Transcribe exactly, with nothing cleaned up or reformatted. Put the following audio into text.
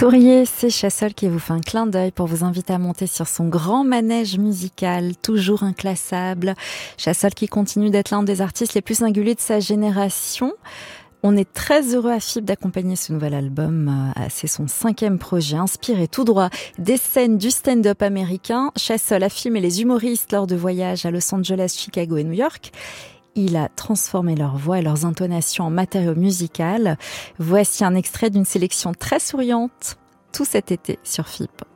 Souriez, c'est Chassol qui vous fait un clin d'œil pour vous inviter à monter sur son grand manège musical, toujours inclassable. Chassol qui continue d'être l'un des artistes les plus singuliers de sa génération. On est très heureux à F I B d'accompagner ce nouvel album. C'est son cinquième projet, inspiré tout droit des scènes du stand-up américain. Chassol a filmé les humoristes lors de voyages à Los Angeles, Chicago et New York. Il a transformé leur voix et leurs intonations en matériau musical. Voici un extrait d'une sélection très souriante, tout cet été sur F I B.